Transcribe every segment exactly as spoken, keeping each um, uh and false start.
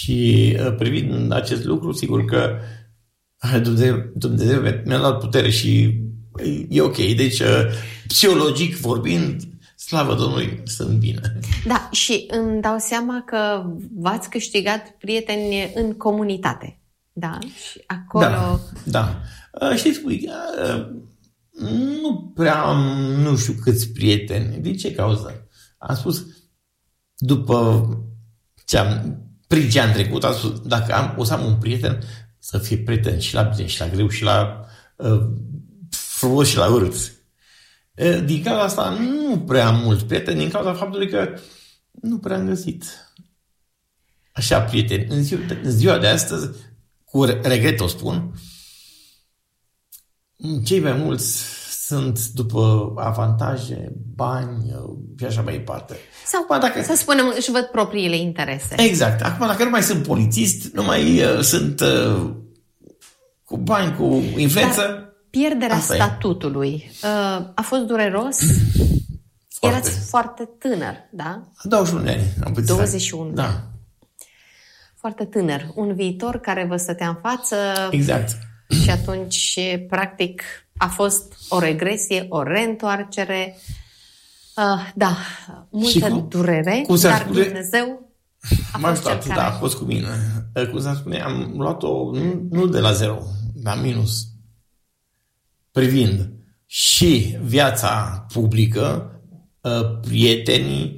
Și privind acest lucru, sigur că Dumnezeu, Dumnezeu mi-a dat putere și e ok. Deci, psihologic vorbind, slavă Domnului, sunt bine. Da, și îmi dau seama că v-ați câștigat prieteni în comunitate. Da? Și acolo... Da, da. Știți, nu prea am, nu știu câți prieteni. Din ce cauză? Am spus, după ce am, prin ce am trecut, am spus, dacă am, o să am un prieten, să fie prieten și la bine, și la greu, și la uh, frumos, și la urât. Uh, din cauza asta, nu prea am mulți prieteni, din cauza faptului că nu prea am găsit așa prieteni. În ziua, în ziua de astăzi, cu regret o spun, cei mai mulți sunt după avantaje, bani și așa mai departe. Sau, acum, dacă... să spunem, își văd propriile interese. Exact. Acum, dacă nu mai sunt polițist, nu mai uh, sunt uh, cu bani, cu influență... Dar pierderea statutului uh, a fost dureros? Foarte. Erați foarte tânăr, da? douăzeci și unu de ani. Am douăzeci și unu. Da. Foarte tânăr. Un viitor care vă stătea în față. Exact. Și atunci, practic, a fost o regresie, o reîntoarcere. Uh, da, multă cum, durere, cum dar spune, Dumnezeu a fost cel cel care... Da, a fost cu mine. Cum s-ar spune, am luat-o nu, nu de la zero, la minus. Privind și viața publică, prietenii,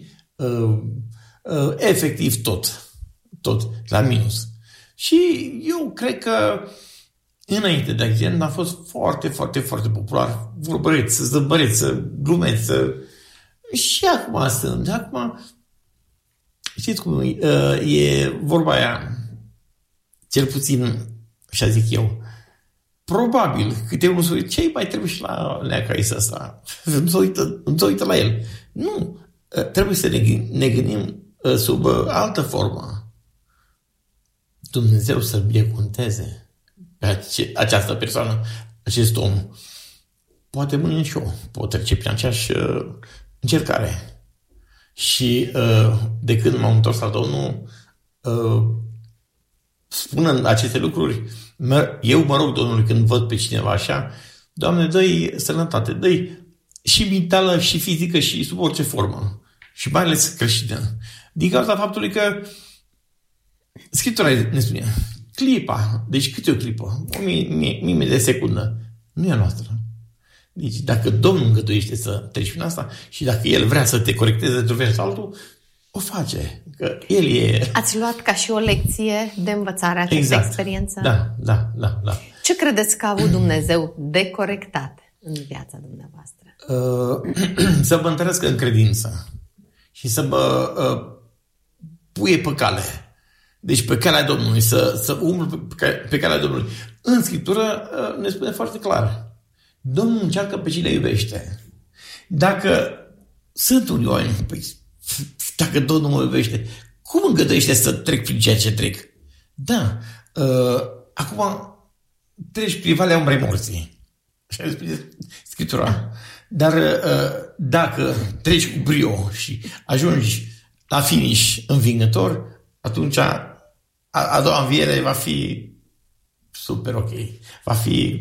efectiv tot. Tot, la minus. Și eu cred că înainte de accident am fost foarte, foarte, foarte popular. Vorbăreț, zâmbăreț, glumeț. Și acum sunt. Acum, știți cum e? E vorba aia, cel puțin, așa zic eu, probabil câte unul se uită, ce mai trebuie și la neacaisa asta? Nu se uită, nu se uită la el. Nu. Trebuie să ne, ne gândim sub altă formă. Dumnezeu să binecuvânteze pe ace- această persoană, acest om. Poate mâine și eu pot trece prin aceeași uh, încercare. Și uh, de când m-am întors la Domnul, uh, spunând aceste lucruri, mă, eu mă rog Domnului când văd pe cineva așa, Doamne, dă-i sănătate, dă-i și mentală, și fizică, și sub orice formă. Și mai ales creștină. Din cauza faptului că Scriptura ne spune, clipa, deci câte o clipă, o mie, mie de secundă, nu e a noastră. Deci dacă Domnul îngăduiește să treci prin asta și dacă El vrea să te corecteze într-un fel sau altul, o face. Că El e... Ați luat ca și o lecție de învățare această exact. experiență? Da, da, da, da. Ce credeți că a avut Dumnezeu de corectat în viața dumneavoastră? Uh, să mă întărească în credință și să mă uh, puie pe cale. Deci pe calea Domnului, să, să umblu pe, pe calea Domnului. În Scriptură ne spune foarte clar. Domnul încearcă pe cine iubește. Dacă sunt unii oameni, păi, dacă Domnul mă iubește, cum îngăduiește să trec prin ceea ce trec? Da. Uh, acum treci prin valea umbrei morții. Așa spune Scriptura. Dar uh, dacă treci cu brio și ajungi la finish învingător, atunci a, a doua înviere va fi super ok. Va fi...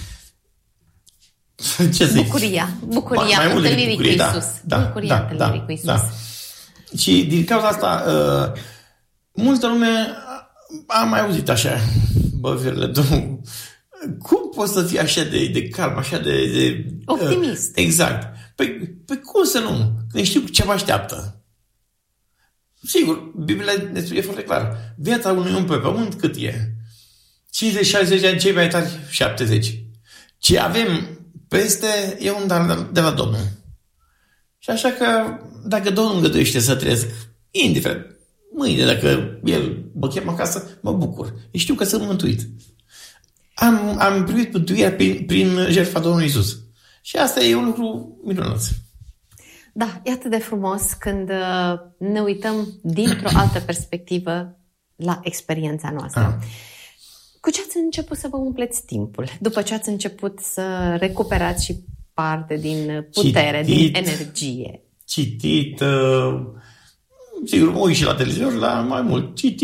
Ce bucuria. Bucuria mai, mai întâlnirii bucurie, cu Iisus. Da, da, bucuria da, întâlnirii da, cu Iisus. Da. Și din cauza asta, uh, multă lume a mai auzit așa, bă, Virle, Domnul, cum poți să fii așa de, de calm, așa de... de optimist. Uh, exact. Păi, păi cum să nu? Când știu ce mă așteaptă. Sigur, Biblia ne spune foarte clar. Viața unui om pe pământ cât e? cincizeci șaizeci de ani, cei mai tari șaptezeci. Ce avem peste e un dar de la Domnul. Și așa că dacă Domnul îngăduiește să trăiesc, indiferent, mâine dacă El mă cheamă acasă, mă bucur. Eu știu că sunt mântuit. Am, am primit mântuirea prin, prin jertfa Domnului Iisus. Și asta e un lucru minunat. Da, e atât de frumos când ne uităm dintr-o altă perspectivă la experiența noastră. Ah. Cu ce ați început să vă umpleți timpul? După ce ați început să recuperați și parte din putere, citit, din energie? Citit, uh, sigur, mă uit și la televizor, dar mai mult citit.